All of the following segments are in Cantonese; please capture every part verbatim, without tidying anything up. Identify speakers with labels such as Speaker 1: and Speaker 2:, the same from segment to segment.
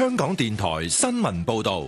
Speaker 1: 香港電台新聞報道。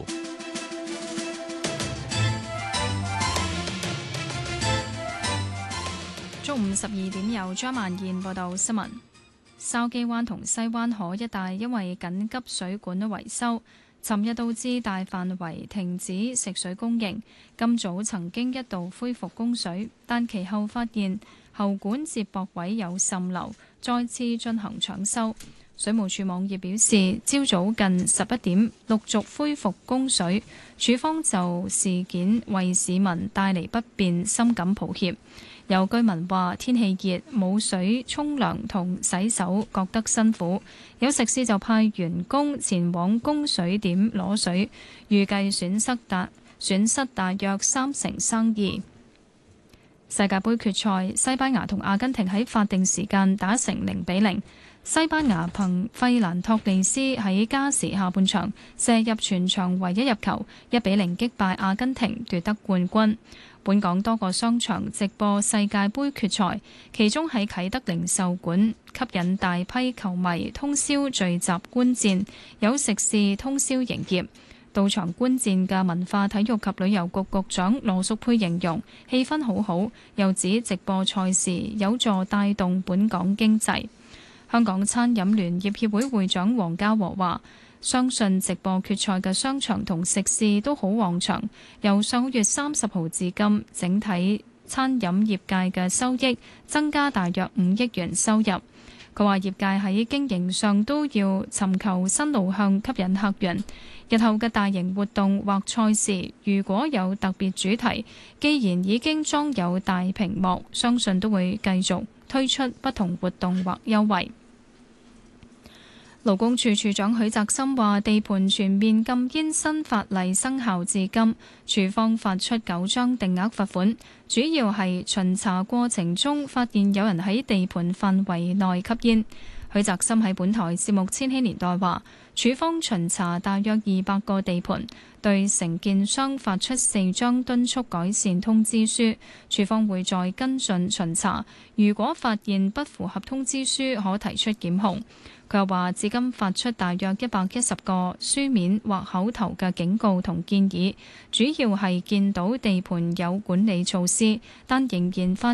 Speaker 2: 中午十二點由張萬燕報道新聞。筲箕灣同西灣河一帶因為緊急水管維修，尋日導致大範圍停止食水供應。今早曾經一度恢復供水，但其後發現喉管接駁位有滲漏，再次進行搶修。水務署網頁表示，朝早近十一點陸續恢復供水，署方就事件為市民帶嚟不便深感抱歉。有居民話天氣熱，冇水沖涼同洗手，覺得辛苦。有食肆就派員工前往供水點攞水，預計損失大損失大約三成生意。世界盃決賽，西班牙同阿根廷喺法定時間打成零比零。西班牙憑費蘭托利斯喺加時下半場射入全場唯一入球，一比零擊敗阿根廷奪得冠軍。本港多個商場直播世界盃決賽，其中喺啟德零售館吸引大批球迷通宵聚集觀戰，有食肆通宵營業。到場觀戰嘅文化體育及旅遊局局長羅淑佩形容氣氛好好，又指直播賽事有助帶動本港經濟。香港餐飲聯業協會會長黃家和話，相信直播決賽嘅商場同食肆都好旺場，由上個月三十號至今，整體餐飲業界嘅收益增加大約五億元收入。佢話業界喺經營上都要尋求新路向吸引客人。日後嘅大型活動或賽事，如果有特別主題，既然已經裝有大屏幕，相信都會繼續推出不同活動或優惠。勞工處處長許澤森話，地盤全面禁煙新法例生效至今，處方發出九張定額罰款，主要係巡查過程中發現有人喺地盤範圍內吸煙。許澤森喺本台節目《千禧年代》話，處方巡查大約二百個地盤，對承建商發出四張敦促改善通知書，處方會再跟進巡查，如果發現不符合通知書，可提出檢控。佢又話，至今發出大約一百一十個書面或口頭嘅警告同建議，主要係見到地盤有管理措施，但仍然發